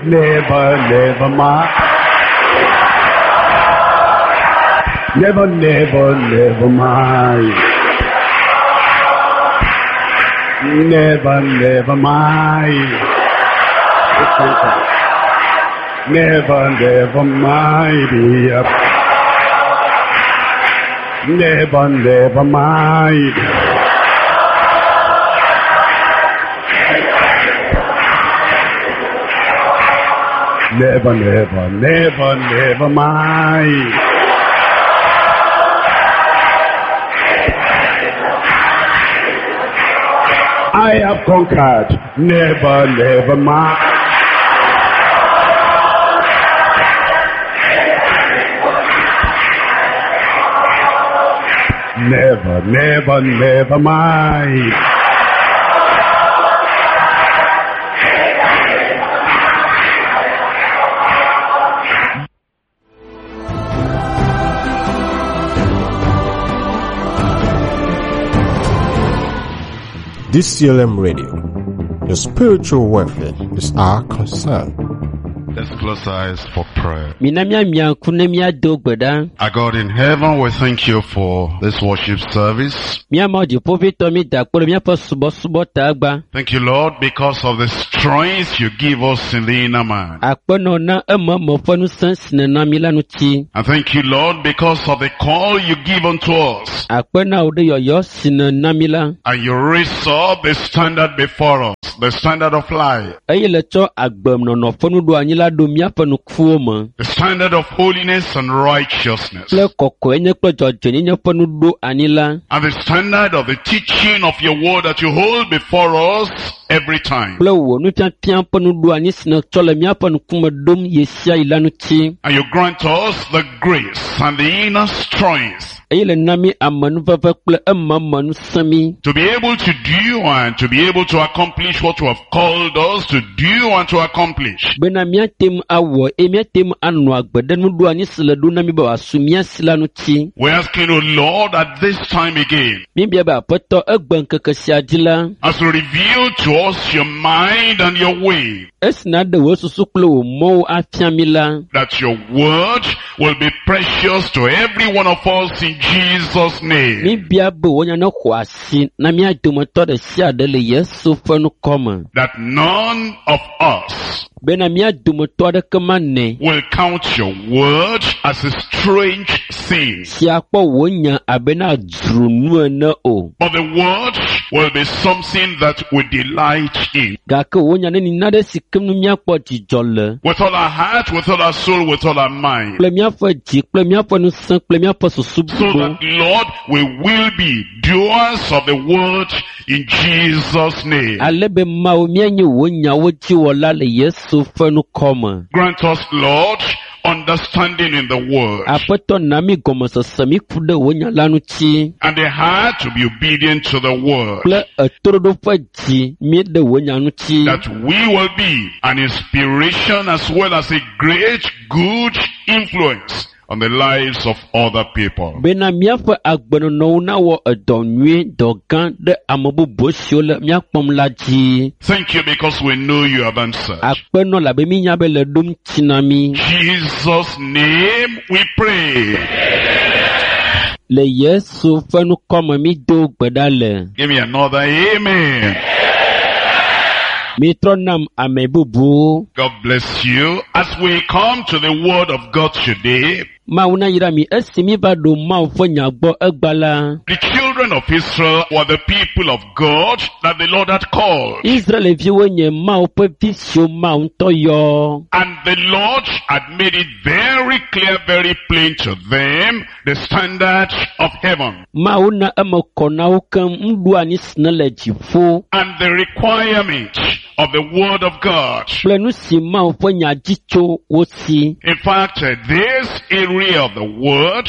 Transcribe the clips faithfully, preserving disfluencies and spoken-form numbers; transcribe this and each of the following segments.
Never, never mind. Never, never, never mind. Never, never mind. Never, never mind. Never, never mind. Never, never, never, never mind. I have conquered. Never, never mind. Never, never, never mind. D C L M Radio, your spiritual welfare is our concern. Let's close our eyes for prayer. Our God in heaven, we thank you for this worship service. Thank you, Lord, because of the strength you give us in the inner man. And thank you, Lord, because of the call you give unto us. And you raise up the standard before us, the standard of life. The standard of holiness and righteousness. And the standard of the teaching of your word that you hold before us every time. And you grant us the grace and the inner strength to be able to do and to be able to accomplish what you have called us to do and to accomplish. We ask you, Lord, at this time again, as you reveal to us your mind and your way, that your word will be precious to every one of us in Jesus' name. That none of us will count your word as a strange thing, but the word will be something that we delight in. With all our heart, with all our soul, with all our mind. So that, Lord, we will be doers of the word in Jesus' name. Grant us, Lord, understanding in the word, and the heart to be obedient to the word, that we will be an inspiration as well as a great good influence on the lives of other people. Thank you because we know you have answered. In Jesus' name we pray. Give me another amen. God bless you. As we come to the word of God today, the children of Israel were the people of God that the Lord had called. And the Lord had made it very clear, very plain to them, the standard of heaven. And the requirement of the word of God. In fact, uh, this area of the word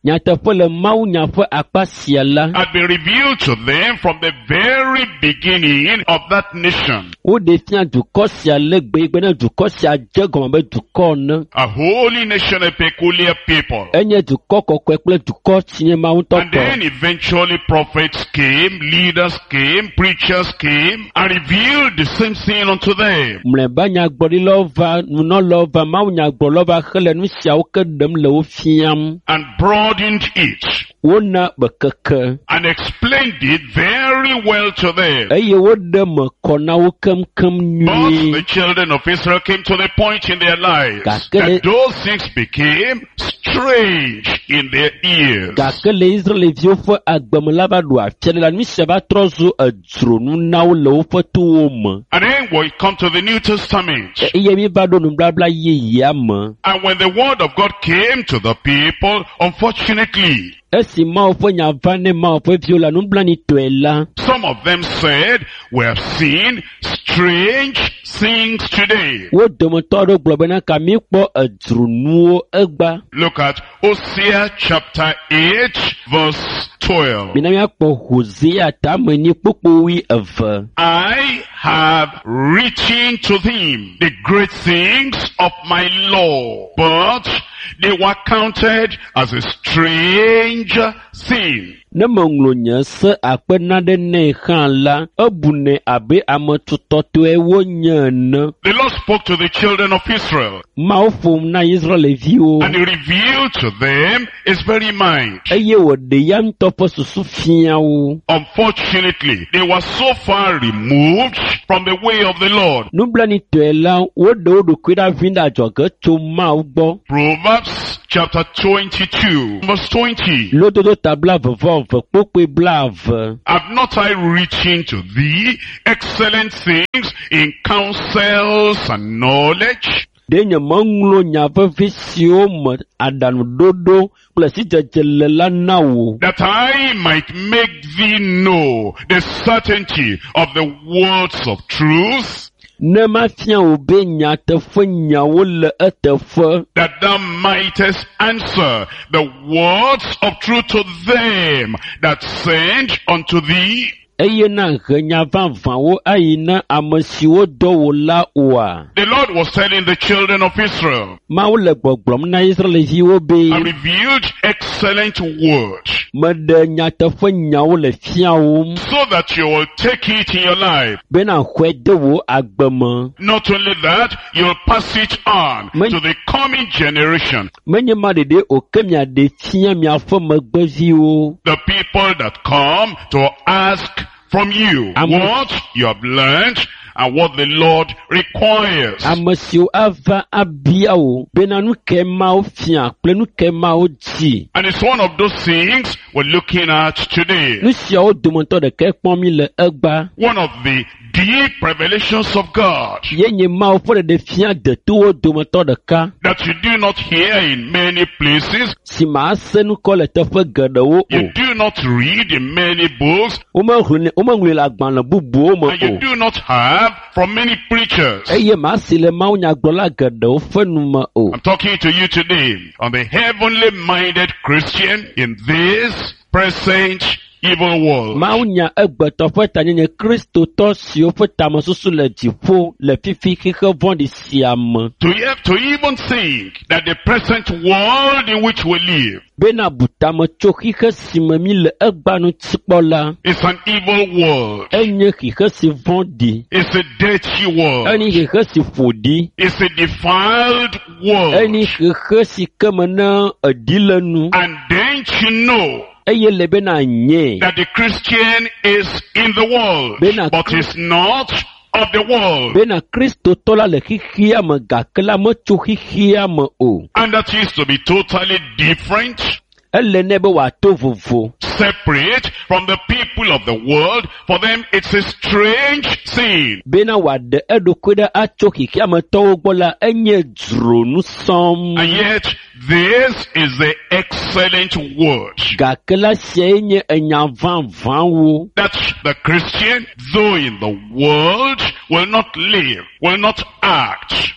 nyateƒe le Mawu nya ƒe akpa sia la. had been revealed to them from the very beginning of that nation. Woɖe fia dukɔ sia legbe yi gbe ne dukɔ sia dze gɔme be dukɔ ne. A holy nation, a peculiar people. Enye dukɔ kɔkɔe kple dukɔ si nye Mawu And then tɔtɔ. eventually prophets came, leaders came, preachers came, and revealed the same thing unto them. Mlɔeba nyagblɔɖilawo va, nunɔlawo va, Mawu nyagblɔlawo va hele nu siawo ke ɖem le wo fiam. And broadened it. Wona bekeke. And explained it very well to them. Eye woɖe me kɔ na wo kemkem But nyuie. the children of Israel came to the point in their lives Gake- that those things became strange in their ears. Gake le Israelviwo ƒe agbeme la va ɖo afia ɖe la, nu sia va trɔ zu edzronu na wo le woƒe towo me. And then we come to the New Testament. Eye mi va ɖo nubabla yeyea me. And when the word of God came to the people, unfortunately, Esi Mawu ƒe nya va ne Mawu ƒe viwo la nublanitɔe la, some of them said, we have seen strange things today. wo dometɔ aɖewo gblɔ bena ka mi kpɔ edzronuwo egba. Look at Hosea chapter eight verse twelve. Mina miakpɔ Hosea tamenyi kpokpowi eve. I have written to him the great things of my law, but they were counted as a strange thing. Ne meŋlɔ nye se akpe naɖe nɛ hã la, ebune abe ame tutɔtɔe wonye ene. The Lord spoke to the children of Israel, Mawu ƒom na Israelviwo. and he revealed to them his very mind. Eye wòɖe ya ŋutɔ ƒe susu fia wo. Unfortunately, they were so far removed from the way of the Lord. Nublanitɔe la, woɖe wo ɖokui ɖa ʋĩ ɖe adzɔge tso Mawu gbɔ. Proverbs chapter twenty-two verse twenty. Lododo ta blaeve-vɔ-eve kpokpoe blaeve. Have not I written to thee excellent things in counsels and knowledge? Ɖe nye meŋlɔ nya vevi siwo me aɖaŋuɖoɖo kple sidzedze le la na wo. That I might make thee know the certainty of the words of truth, Ne mafia wo be nyateƒe nyawo le eteƒe. that thou mightest answer the words of truth to them that send unto thee. Eye na he nya vavãwo ayi na ame siwo dɔ wo la oa. The Lord was telling the children of Israel, Mawu le gbɔgblɔm na Israelviwo I be revealed excellent word, meɖe nyateƒe nyawo le fiawom so that you will take it in your life. bena hoe de wo agbe me. Not only that, you'll pass it on Men- to the coming generation. Menye ma ɖeɖe o ke miaɖe fia miaƒe megbeviwo. The people that come to ask from you Am- what you have learned and what the Lord requires. Ame siwo ava abia wo bena nu ke mawo fia kple nu ke mawo dzi. And it's one of those things we're looking at today. Nu siawo dometɔ ɖeke kpɔm mi le egba. One of the deep revelations of God Ye nye mawo ƒe ɖeɖe fia detowo dometɔ ɖeka. that you do not hear in many places, Si ma se nu kɔ le teƒe geɖewo you o. do not read in many books, Womeŋlɔe womeŋlɔe le agbalẽ bubuwo me and you o. do not have from many preachers. Eye ma si le mawu nyagblɔla geɖewo ƒe nu me o. I'm talking to you today on the heavenly minded Christian in this present evil world. Mawu nya egbetɔ ƒe tanyenye kristotɔ siwo ƒe tamesusu le dziƒo le fifi xixe vɔ̃ɖi sia me. To, e- to even think that the present world in which we live Bena butame tso xixe si me mi le egba ŋutikpɔ la. is an evil world. Enye xixe si vɔ̃ɖi. It's a dirty world. Enye xixe si ƒoɖi. It's a defiled world. Enye xixe si ke me ne eɖi le nu. And then you know Eye le bena nye. that the Christian is in the world, Bena- but is not of the world. Bena kristotɔ la le xixia me gake la metso xixia me o. And that is to be totally different, Ele ne be wòato vovo. separate from the people of the world. For them, it's a strange thing. Bena wòaɖe eɖokui ɖe atso xixiametɔwo gbɔ la enye dzronu sɔm. And yet, this is the excellent word Gake la siae nye enya vavãwo. that the Christian, though in the world, will not live, will not act.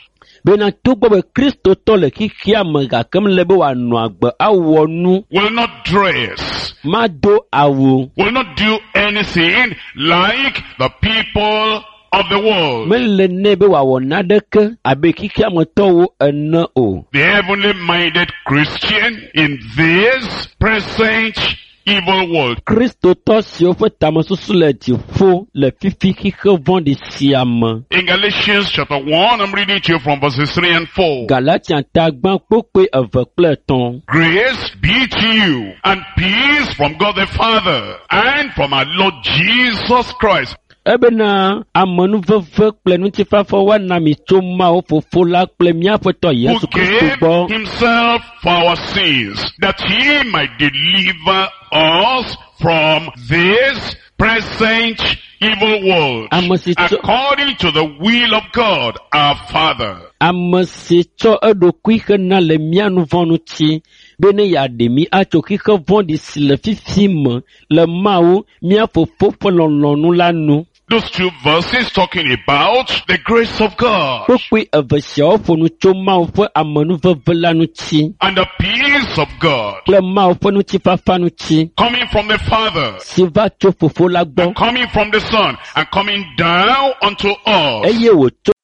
bena togbɔ be kristotɔ le xixia me gake mele be wòanɔ agbe awɔ nu, will not dress, mado awu, will not do anything like the people of the world. mele ne be wòawɔ naɖeke abe xixia me tɔwo ene o. The heavenly minded Christian in this present evil world. Kristotɔ siwo ƒe tamesusu le dziƒo le fifi xixe vɔ̃ɖi sia me. In Galatians chapter one, I'm reading to you from verses three and four. Galatia tagbã kpokpe eve kple etɔ̃. Grace be to you and peace from God the Father and from our Lord Jesus Christ, Ebena amenuveve kple ŋutifafa woana mi tso Mawu Fofo la kple míaƒe Tɔ who Yesu Kristo gave gbɔ, himself for our sins, that he might deliver us from this present evil world, Ame si tsɔ- according to the will of God our Father. ame si tsɔ eɖokui hena le mía nu vɔ̃ ŋuti, be ne yeaɖe mi atso xixe vɔ̃ɖi si le fifi me le Mawu mía Fofo ƒe lɔlɔ̃nu la nu. Those two verses talking about the grace of God Kpokpe eve siawo ƒo nu tso Mawu ƒe amenuveve la ŋuti and the peace of God kple Mawu ƒe ŋutifafa ŋuti coming from the Father si va tso Fofo la gbɔ, and coming from the Son and coming down unto us. eye wòtso